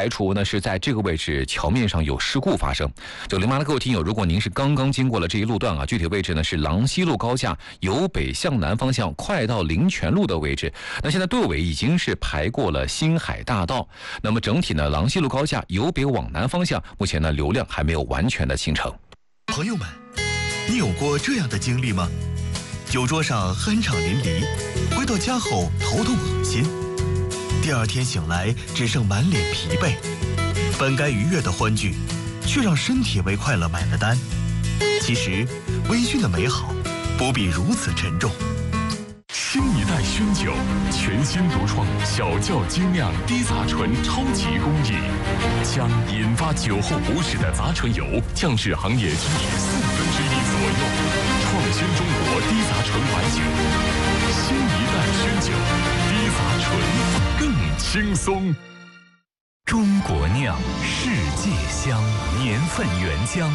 排除呢是在这个位置桥面上有事故发生。908的各位听友，如果您是刚刚经过了这一路段啊，具体位置呢是郎西路高架由北向南方向快到林泉路的位置。那现在队尾已经是排过了新海大道，那么整体呢郎西路高架由北往南方向，目前呢流量还没有完全的形成。 朋友们，你有过这样的经历吗？酒桌上酣畅淋漓，回到家后头痛恶心，第二天醒来只剩满脸疲惫，本该愉悦的欢聚，却让身体为快乐买了单。其实，微醺的美好不必如此沉重。 新一代熏酒，全新独创小窖精酿低杂醇超级工艺，将引发酒后不适的杂醇油降至行业均值1/4左右。创新中国低杂醇白酒，新一代熏酒，低杂醇更轻松。 中国酿，世界香，年份原浆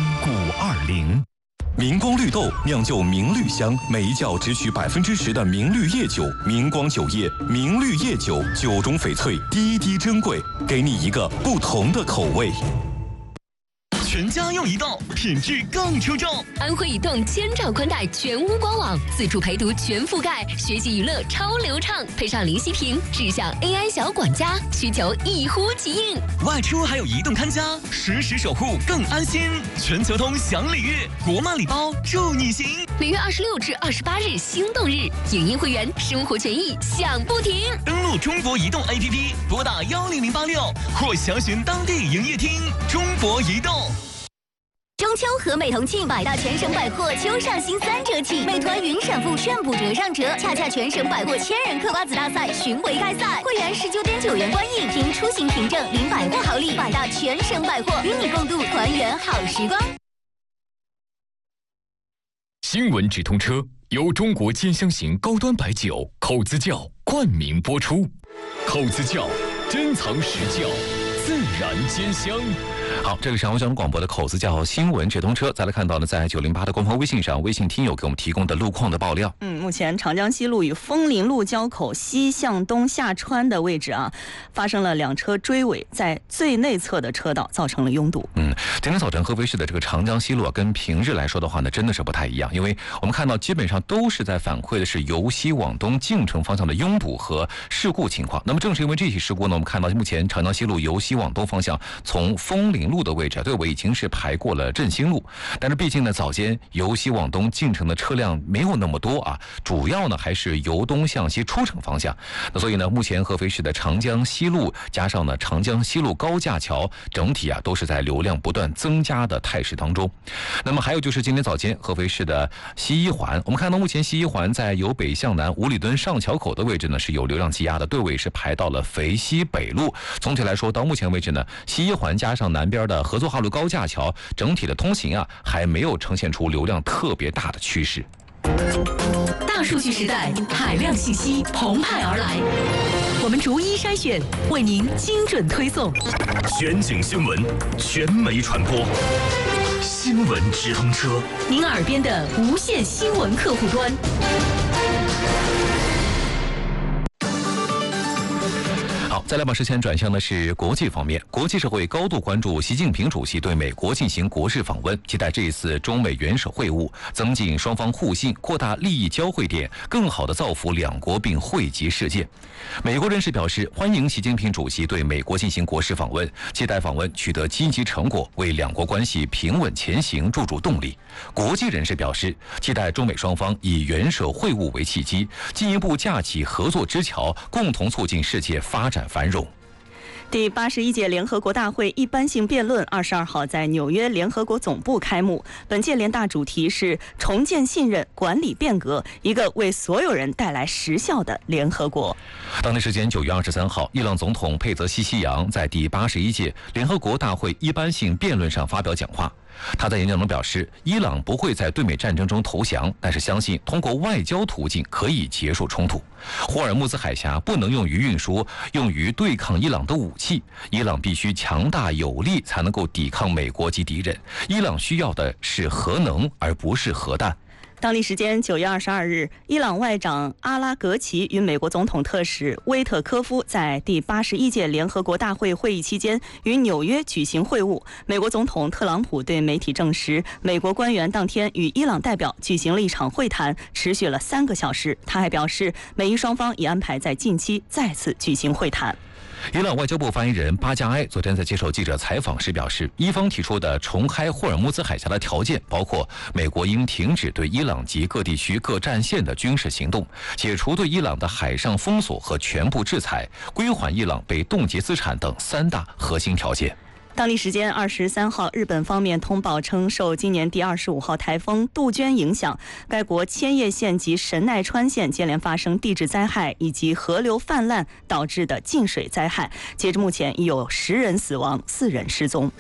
520。 明光绿豆酿就明绿香，每一窖只取10%的明绿叶酒。明光酒业明绿叶酒，酒中翡翠，滴滴珍贵，给你一个不同的口味。 全家用移动，品质更出众。 安徽移动千兆宽带全屋官网，自助陪读全覆盖，学习娱乐超流畅，配上零息屏，智享 AI 小管家，需求一呼即应。 外出还有移动看家，实时守护更安心。全球通享礼遇，国漫礼包祝你行。 每月26至28日心动日，影音会员生活权益享不停。 登录中国移动 APP， 拨打10086或详询当地营业厅。中国移动。 中秋和美同庆，百大全省百货秋上新3折起，美团云闪付炫补折上折，恰恰全省百货千人嗑瓜子大赛巡回开赛，会员19.9元观印，凭出行凭证领百货好礼，百大全省百货与你共度团圆好时光。 新闻直通车由中国尖香型高端白酒口子窖冠名播出，口子窖珍藏实窖，自然尖香。 好，这个是阳光交通广播的口子窖新闻直通车。再来看到呢，在908的官方微信上，微信听友给我们提供的路况的爆料。 目前长江西路与枫林路交口西向东下穿的位置啊，发生了2车追尾，在最内侧的车道造成了拥堵。 今天早晨合肥市的这个长江西路啊，跟平日来说的话呢，真的是不太一样，因为我们看到基本上都是在反馈的是由西往东进城方向的拥堵和事故情况。那么正是因为这起事故呢，我们看到目前长江西路由西往东方向从枫林路的位置队尾已经是排过了振兴路，但是毕竟呢早间由西往东进城的车辆没有那么多啊，主要呢还是由东向西出城方向。那所以呢，目前合肥市的长江西路加上呢长江西路高架桥整体啊都是在流量不断增加的态势当中。那么还有就是今天早间合肥市的西一环，我们看到目前西一环在由北向南五里墩上桥口的位置呢是有流量积压的，队尾是排到了肥西北路。总体来说，到目前为止呢，西一环加上南边的合作化路高架桥，整体的通行啊还没有呈现出流量特别大的趋势。 大数据时代，海量信息澎湃而来，我们逐一筛选，为您精准推送。 全景新闻，全媒传播，新闻直通车， 您耳边的无线新闻客户端。 好，再来把视线转向的是国际方面。国际社会高度关注习近平主席对美国进行国事访问，期待这一次中美元首会晤增进双方互信，扩大利益交汇点，更好地造福两国并惠及世界。美国人士表示欢迎习近平主席对美国进行国事访问，期待访问取得积极成果，为两国关系平稳前行注入动力。国际人士表示，期待中美双方以元首会晤为契机，进一步架起合作之桥，共同促进世界发展繁荣。 第81届联合国大会一般性辩论22号在纽约联合国总部开幕。本届联大主题是重建信任、管理变革，一个为所有人带来实效的联合国。 当地时间9月23号，伊朗总统佩泽西希扬在第81届联合国大会一般性辩论上发表讲话。他在演讲中表示，伊朗不会在对美战争中投降，但是相信通过外交途径可以结束冲突。霍尔木兹海峡不能用于运输用于对抗伊朗的武器，伊朗必须强大有力才能够抵抗美国及敌人。伊朗需要的是核能，而不是核弹。 当地时间9月22日，伊朗外长阿拉格齐与美国总统特使威特科夫在第81届联合国大会会议期间于纽约举行会晤。美国总统特朗普对媒体证实，美国官员当天与伊朗代表举行了一场会谈，持续了3个小时。他还表示，美伊双方已安排在近期再次举行会谈。 伊朗外交部发言人巴加埃昨天在接受记者采访时表示，伊方提出的重开霍尔木兹海峡的条件包括美国应停止对伊朗及各地区各战线的军事行动，解除对伊朗的海上封锁和全部制裁，归还伊朗被冻结资产等3大核心条件。 当地时间23号，日本方面通报称，受今年第25号台风杜鹃影响，该国千叶县及神奈川县接连发生地质灾害以及河流泛滥导致的浸水灾害。截至目前，已有10人死亡，4人失踪。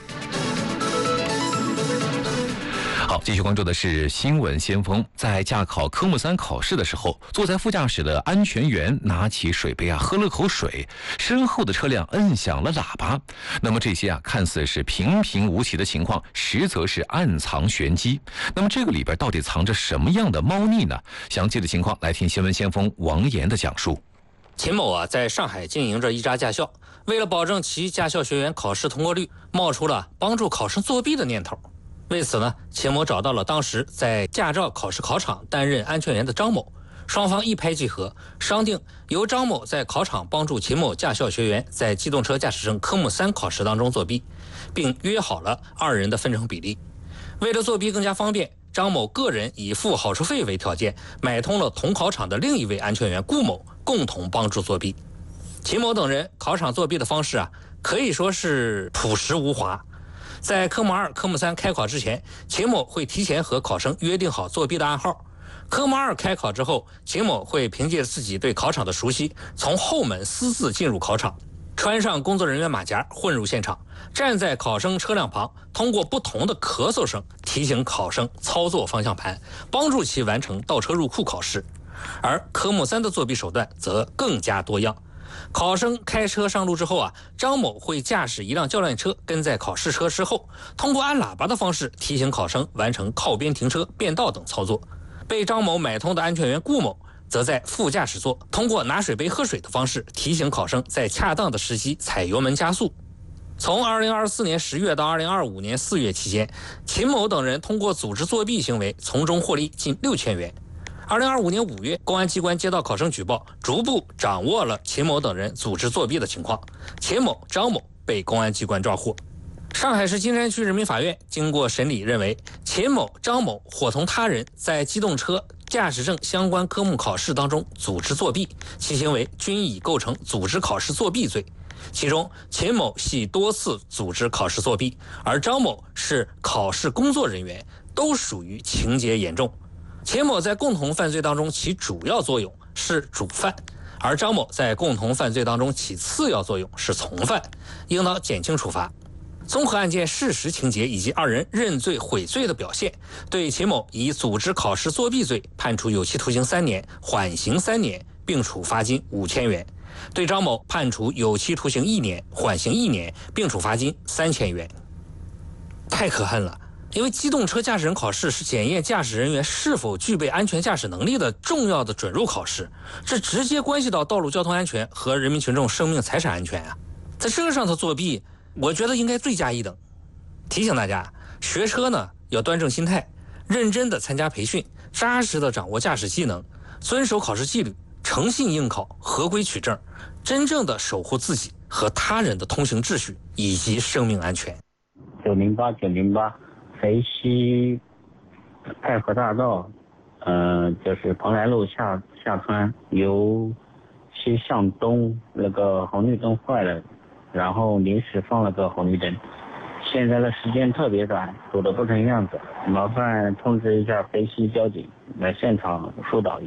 好，继续关注的是新闻先锋。在驾考科目3考试的时候，坐在副驾驶的安全员拿起水杯喝了口水，身后的车辆摁响了喇叭。那么这些看似是平平无奇的情况，实则是暗藏玄机。那么这个里边到底藏着什么样的猫腻呢？详细的情况来听新闻先锋王岩的讲述。 秦某在上海经营着一家驾校，为了保证其驾校学员考试通过率，冒出了帮助考生作弊的念头。为此呢，秦某找到了当时在驾照考试考场担任安全员的张某，双方一拍即合，商定由张某在考场帮助秦某驾校学员在机动车驾驶证科目3考试当中作弊，并约好了2人的分成比例。为了作弊更加方便，张某个人以付好处费为条件，买通了同考场的另一位安全员顾某，共同帮助作弊。秦某等人考场作弊的方式可以说是朴实无华。在科目2、科目3开考之前，秦某会提前和考生约定好作弊的暗号。科目2开考之后，秦某会凭借自己对考场的熟悉，从后门私自进入考场，穿上工作人员马甲混入现场，站在考生车辆旁，通过不同的咳嗽声提醒考生操作方向盘，帮助其完成倒车入库考试。而科目3的作弊手段则更加多样。考生开车上路之后张某会驾驶一辆教练车跟在考试车之后，通过按喇叭的方式提醒考生完成靠边停车、变道等操作。被张某买通的安全员顾某则在副驾驶座通过拿水杯喝水的方式提醒考生在恰当的时机踩油门加速。从2024年10月到2025年4月期间，秦某等人通过组织作弊行为从中获利近6000元。2025年5月，公安机关接到考生举报，逐步掌握了秦某等人组织作弊的情况，秦某、张某被公安机关抓获。上海市金山区人民法院经过审理认为，秦某、张某伙同他人在机动车驾驶证相关科目考试当中组织作弊，其行为均已构成组织考试作弊罪。其中，秦某系多次组织考试作弊，而张某是考试工作人员，都属于情节严重。秦某在共同犯罪当中起主要作用是主犯，而张某在共同犯罪当中起次要作用是从犯，应当减轻处罚。综合案件事实情节以及2人认罪悔罪的表现，对秦某以组织考试作弊罪判处有期徒刑3年，缓刑3年，并处罚金5000元；对张某判处有期徒刑1年，缓刑1年，并处罚金3000元。太可恨了！因为机动车驾驶人考试是检验驾驶人员是否具备安全驾驶能力的重要的准入考试，这直接关系到道路交通安全和人民群众生命财产安全在这个上头作弊，我觉得应该罪加一等。提醒大家，学车呢要端正心态，认真的参加培训，扎实的掌握驾驶技能，遵守考试纪律，诚信应考，合规取证，真正的守护自己和他人的通行秩序以及生命安全。 908肥西太和大道，就是蓬莱路下川由西向东，那个红绿灯坏了，然后临时放了个红绿灯，现在的时间特别短，堵得不成样子，麻烦通知一下肥西交警来现场疏导一下。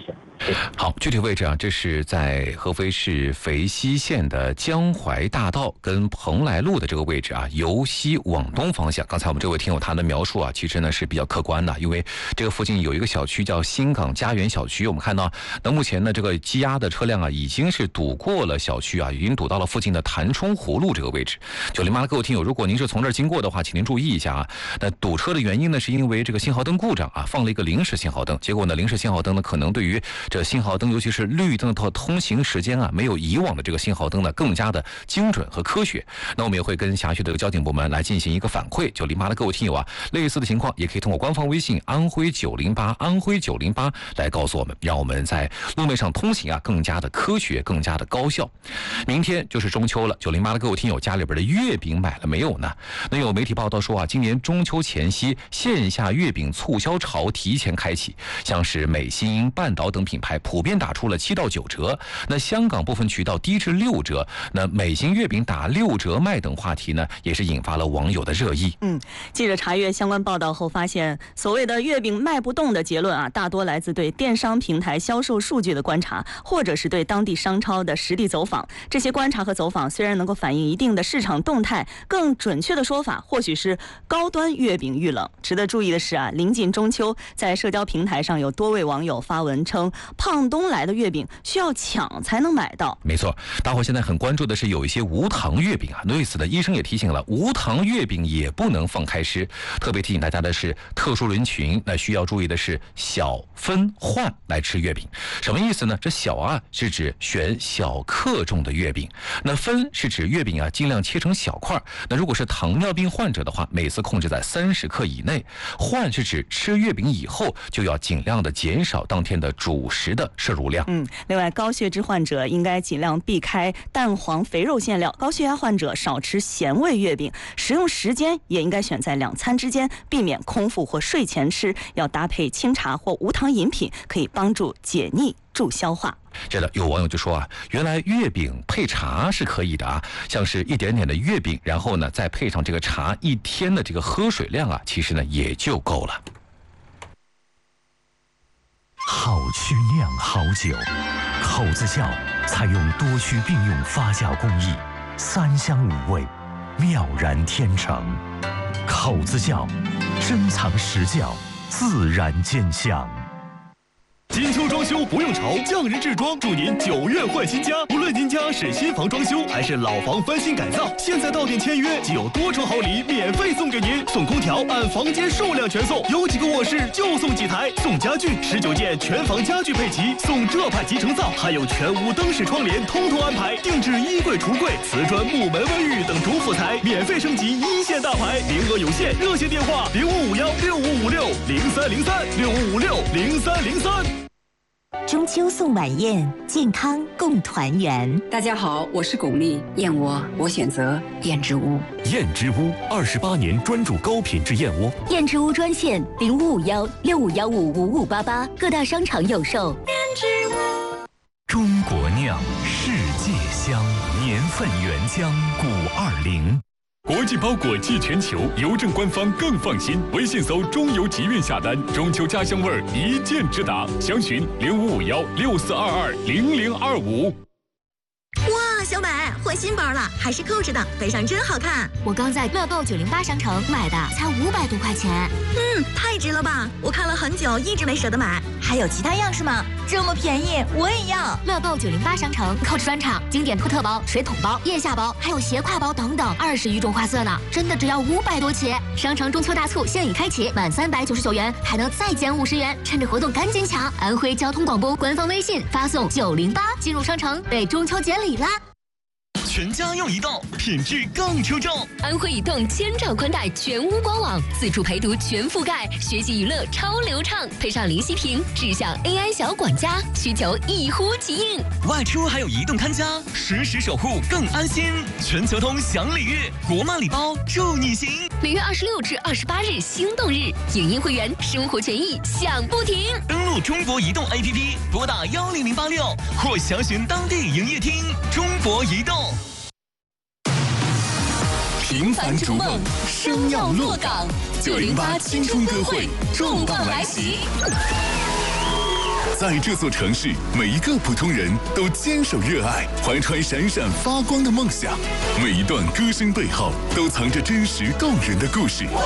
好，具体位置啊，这是在合肥市肥西县的江淮大道跟蓬莱路的这个位置啊，由西往东方向。刚才我们这位听友他的描述啊，其实呢是比较客观的，因为这个附近有一个小区叫新港家园小区，我们看到，那目前呢这个积压的车辆啊，已经是堵过了小区啊，已经堵到了附近的潭冲湖路这个位置。908的各位听友，如果您是从这儿经过的话，请您注意一下啊。那堵车的原因呢，是因为这个信号灯故障啊，放了一个临时信号灯，结果呢，临时信号灯呢，可能对于这信号灯，尤其是绿灯的通行时间啊，没有以往的这个信号灯呢更加的精准和科学。那我们也会跟辖区的交警部门来进行一个反馈。908的各位听友啊，类似的情况也可以通过官方微信安徽908安徽908来告诉我们，让我们在路面上通行啊更加的科学，更加的高效。明天就是中秋了，908的各位听友家里边的月饼买了没有呢？那有媒体报道说啊，今年中秋前夕线下月饼促销潮提前开启，像是美心、半岛等品牌普遍打出了7到9折，那香港部分渠道低至6折，那美心月饼打6折卖等话题呢，也是引发了网友的热议。 记者查阅相关报道后发现，所谓的月饼卖不动的结论啊，大多来自对电商平台销售数据的观察，或者是对当地商超的实地走访。这些观察和走访虽然能够反映一定的市场动态，更准确的说法或许是高端月饼遇冷。值得注意的是啊，临近中秋，在社交平台上有多位网友发文称，胖东来的月饼需要抢才能买到。 没错，大伙现在很关注的是有一些无糖月饼啊，对此呢，医生也提醒了，无糖月饼也不能放开吃。特别提醒大家的是，特殊人群那需要注意的是小分换来吃月饼。什么意思呢？这小啊是指选小克重的月饼，那分是指月饼啊尽量切成小块。那如果是糖尿病患者的话，每次控制在30克以内。换是指吃月饼以后就要尽量的减少当天的主食的摄入量。 另外高血脂患者应该尽量避开蛋黄肥肉馅料，高血压患者少吃咸味月饼，食用时间也应该选在2餐之间，避免空腹或睡前吃，要搭配清茶或无糖饮品，可以帮助解腻助消化。 这个有网友就说啊，原来月饼配茶是可以的啊，像是一点点的月饼，然后呢再配上这个茶，一天的这个喝水量啊，其实呢也就够了。 好曲酿好酒，口子窖采用多区并用发酵工艺，3香5味，妙然天成。口子窖珍藏实窖，自然见香。 金秋装修不用愁，匠人制装祝您9月换新家。无论您家是新房装修还是老房翻新改造，现在到店签约即有多重好礼免费送给您，送空调按房间数量全送，有几个卧室就送几台，送家具19件全房家具配齐，送这派集成灶，还有全屋灯饰窗帘通通安排，定制衣柜橱柜、瓷砖木门卫浴等主辅材，免费升级1线大牌，名额有限，热线电话05516556030365560303。 中秋送晚宴，健康共团圆。 大家好，我是巩俐，燕窝我选择燕之屋。 燕之屋28年专注高品质燕窝。 燕之屋专线0551651588，各大商场有售。燕之屋。 中国酿，世界香，年份原浆520。 国际包裹寄全球，邮政官方更放心。微信搜中邮集运下单，中秋家乡味儿一键直达。详询055164220025。 哇，小美换新包了，还是扣着的，背上真好看。我刚在乐购908商城买的，才500多块钱。太值了吧！我看了很久，一直没舍得买。还有其他样式吗？这么便宜，我也要。乐购908商城扣着专场，经典托特包、水桶包、腋下包，还有斜挎包等等，20余种花色呢，真的只要500多起。商城中秋大促现已开启，满399元还能再减50元，趁着活动赶紧抢！安徽交通广播官方微信发送908进入商城，被中秋节礼啦！ 全家用移动，品质更出众。 安徽移动千兆宽带全屋官网，自助陪读全覆盖，学习娱乐超流畅，配上零息屏，智享 AI 小管家，需求一呼即应。 外出还有移动看家，实时守护更安心。全球通享礼遇，国漫礼包祝你行。 6月26至28日心动日，影音会员生活权益享不停。 登录中国移动 APP， 拨打10086或详询当地营业厅。中国移动。 平凡逐梦，生要落岗。908青春歌会重磅来袭。 在这座城市，每一个普通人都坚守热爱，怀揣闪闪发光的梦想。每一段歌声背后，都藏着真实动人的故事。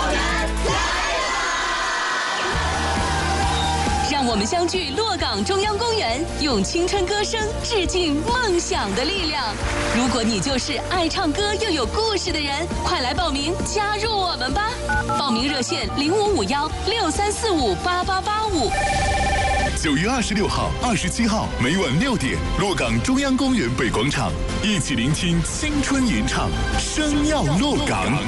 让我们相聚洛港中央公园，用青春歌声致敬梦想的力量。如果你就是爱唱歌又有故事的人，快来报名加入我们吧！报名热线055163458885。 9月26号、27号每晚6点，洛港中央公园北广场，一起聆听青春吟唱，声耀洛港。